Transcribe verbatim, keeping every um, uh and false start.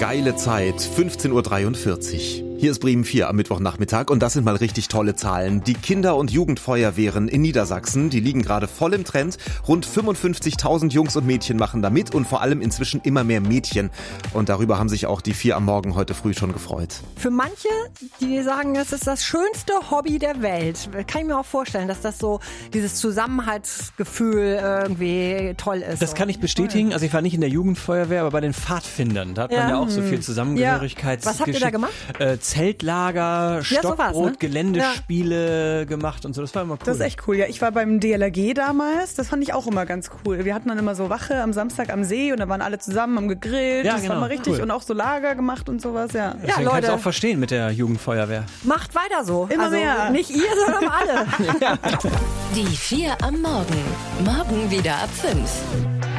geile Zeit, fünfzehn Uhr dreiundvierzig. Hier ist Bremen vier am Mittwochnachmittag und das sind mal richtig tolle Zahlen. Die Kinder- und Jugendfeuerwehren in Niedersachsen, die liegen gerade voll im Trend. Rund fünfundfünfzigtausend Jungs und Mädchen machen da mit und vor allem inzwischen immer mehr Mädchen. Und darüber haben sich auch die vier am Morgen heute früh schon gefreut. Für manche, die sagen, es ist das schönste Hobby der Welt, kann ich mir auch vorstellen, dass das so dieses Zusammenhaltsgefühl irgendwie toll ist. Das kann ich bestätigen. Also ich war nicht in der Jugendfeuerwehr, aber bei den Pfadfindern. Da hat man ja, ja auch so viel Zusammengehörigkeits. Ja. Was habt ihr da gemacht? Äh, Zeltlager, Stockbrot, ja, sowas, ne? Geländespiele ja. gemacht und so. Das war immer cool. Das ist echt cool. Ja, ich war beim D L R G damals. Das fand ich auch immer ganz cool. Wir hatten dann immer so Wache am Samstag am See und da waren alle zusammen, haben gegrillt. Ja, das genau. war mal richtig Cool. und auch so Lager gemacht und sowas. Ja, Deswegen ja Leute. kann ich es auch verstehen mit der Jugendfeuerwehr. Macht weiter so. Immer also mehr. Nicht ihr, sondern alle. Die vier am Morgen. Morgen wieder ab fünf.